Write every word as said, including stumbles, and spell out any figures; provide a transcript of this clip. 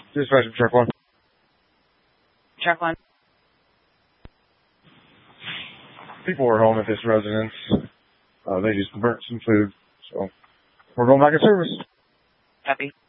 Dispatch truck one. Truck one. People are home at this residence. Uh, they just burnt some food, so we're going back in service. Copy.